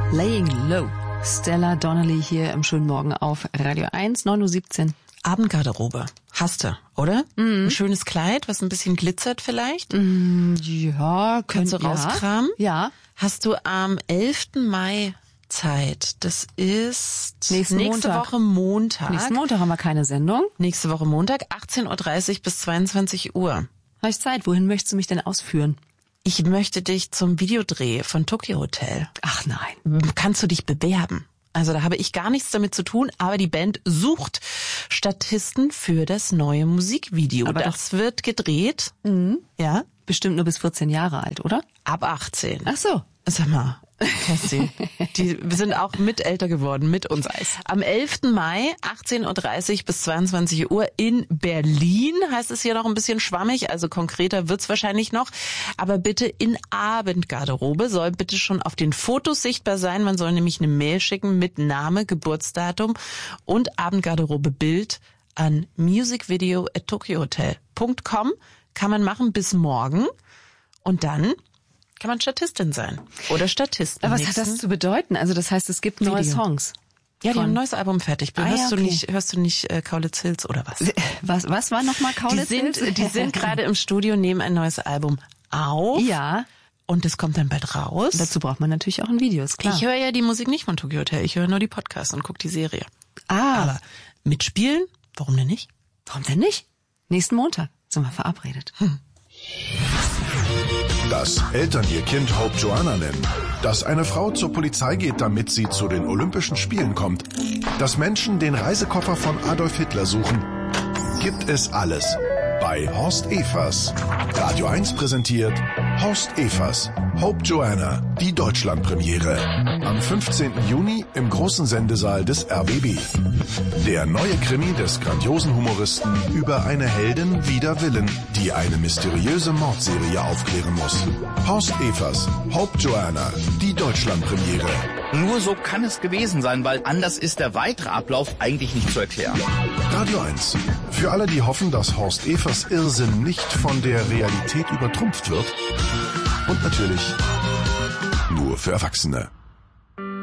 Laying Low. Stella Donnelly hier im schönen Morgen auf Radio 1, 9:17 Uhr. Abendgarderobe. Hast du, oder? Ein schönes Kleid, was ein bisschen glitzert vielleicht? Ja, Kannst du rauskramen? Ja. Hast du am 11. Mai Zeit? Das ist Nächste Woche Montag. Nächsten Montag haben wir keine Sendung. Nächste Woche Montag, 18:30 Uhr bis 22 Uhr. Habe ich Zeit? Wohin möchtest du mich denn ausführen? Ich möchte dich zum Videodreh von Tokyo Hotel. Ach nein. Kannst du dich bewerben? Also da habe ich gar nichts damit zu tun, aber die Band sucht Statisten für das neue Musikvideo. Aber das wird gedreht. Ja? Bestimmt nur bis 14 Jahre alt, oder? Ab 18. Ach so. Sag mal, Kerstin, die sind auch mit älter geworden, mit uns. Am 11. Mai, 18:30 Uhr bis 22 Uhr in Berlin, heißt es hier noch ein bisschen schwammig, also konkreter wird's wahrscheinlich noch. Aber bitte in Abendgarderobe, soll bitte schon auf den Fotos sichtbar sein. Man soll nämlich eine Mail schicken mit Name, Geburtsdatum und Abendgarderobe-Bild an musicvideo@tokyohotel.com. Kann man machen bis morgen und dann kann man Statistin sein. Oder Statist. Aber was hat das zu bedeuten? Also das heißt, es gibt neue Songs. Ja, die haben ein neues Album fertig. Hörst du nicht Kaulitz Hills oder was? Was war nochmal Kaulitz Hills? Die sind gerade im Studio, nehmen ein neues Album auf. Ja. Und das kommt dann bald raus. Und dazu braucht man natürlich auch ein Video, ist klar. Ich höre ja die Musik nicht von Tokyo Hotel. Ich höre nur die Podcasts und gucke die Serie. Aber mitspielen? Warum denn nicht? Warum denn nicht? Nächsten Montag sind wir verabredet. Dass Eltern ihr Kind Hope Joanna nennen. Dass eine Frau zur Polizei geht, damit sie zu den Olympischen Spielen kommt. Dass Menschen den Reisekoffer von Adolf Hitler suchen. Gibt es alles bei Horst Evers. Radio 1 präsentiert Horst Evers, Hope Joanna, die Deutschlandpremiere. Am 15. Juni im großen Sendesaal des RBB. Der neue Krimi des grandiosen Humoristen über eine Heldin wider Willen, die eine mysteriöse Mordserie aufklären muss. Horst Evers, Hope Joanna, die Deutschlandpremiere. Nur so kann es gewesen sein, weil anders ist der weitere Ablauf eigentlich nicht zu erklären. Radio 1. Für alle, die hoffen, dass Horst Evers Irrsinn nicht von der Realität übertrumpft wird. Und natürlich nur für Erwachsene.